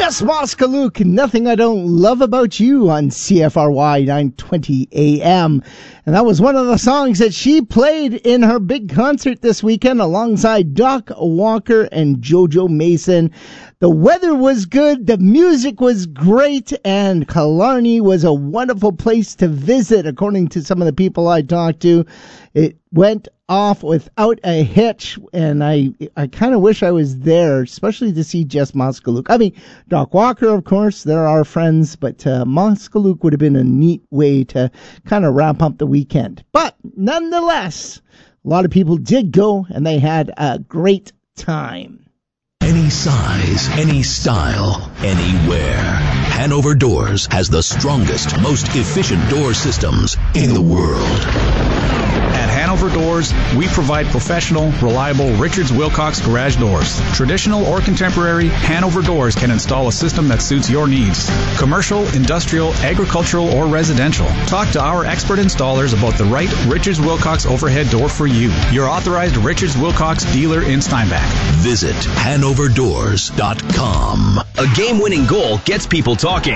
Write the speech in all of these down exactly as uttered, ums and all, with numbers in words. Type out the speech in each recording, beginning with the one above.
Jess Moskaluke, Nothing I Don't Love About You on C F R Y nine twenty A M. And that was one of the songs that she played in her big concert this weekend alongside Doc Walker and JoJo Mason. The weather was good, the music was great, and Killarney was a wonderful place to visit, according to some of the people I talked to. It went off without a hitch, and I I kind of wish I was there, especially to see Jess Moskaluke. I mean, Doc Walker, of course, they're our friends, but uh, Moskaluke would have been a neat way to kind of wrap up the weekend. But nonetheless, a lot of people did go, and they had a great time. Any size, any style, anywhere. Hanover Doors has the strongest, most efficient door systems in the world. At Hanover Doors, we provide professional, reliable Richards Wilcox garage doors. Traditional or contemporary, Hanover Doors can install a system that suits your needs. Commercial, industrial, agricultural, or residential. Talk to our expert installers about the right Richards Wilcox overhead door for you. Your authorized Richards Wilcox dealer in Steinbach. Visit Hanover Doors dot com. A game-winning goal gets people talking.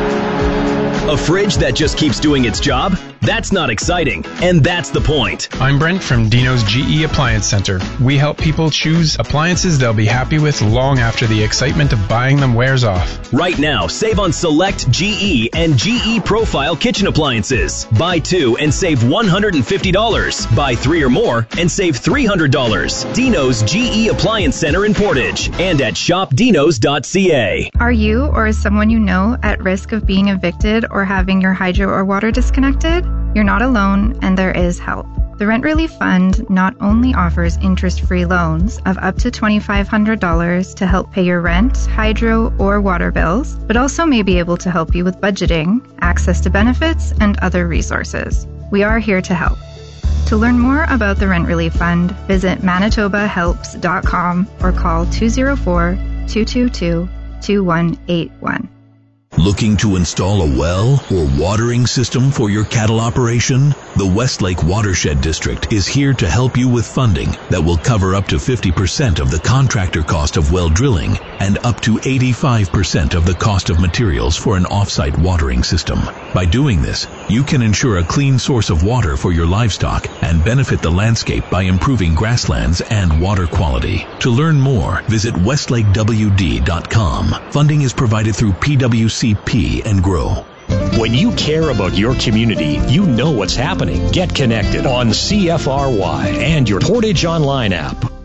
A fridge that just keeps doing its job? That's not exciting, and that's the point. I'm Brent from Dino's G E Appliance Center. We help people choose appliances they'll be happy with long after the excitement of buying them wears off. Right now, save on select G E and G E Profile kitchen appliances. Buy two and save one hundred fifty dollars. Buy three or more and save three hundred dollars. Dino's G E Appliance Center in Portage and at shop dinos dot c a. Are you or is someone you know at risk of being evicted or having your hydro or water disconnected? You're not alone, and there is help. The Rent Relief Fund not only offers interest-free loans of up to two thousand five hundred dollars to help pay your rent, hydro, or water bills, but also may be able to help you with budgeting, access to benefits, and other resources. We are here to help. To learn more about the Rent Relief Fund, visit manitoba helps dot com or call two oh four, two two two, two one eight one. Looking to install a well or watering system for your cattle operation? The Westlake Watershed District is here to help you with funding that will cover up to fifty percent of the contractor cost of well drilling and up to eighty-five percent of the cost of materials for an off-site watering system. By doing this, you can ensure a clean source of water for your livestock and benefit the landscape by improving grasslands and water quality. To learn more, visit westlake w d dot com. Funding is provided through P W C P and GROW. When you care about your community, you know what's happening. Get connected on C F R Y and your Portage Online app.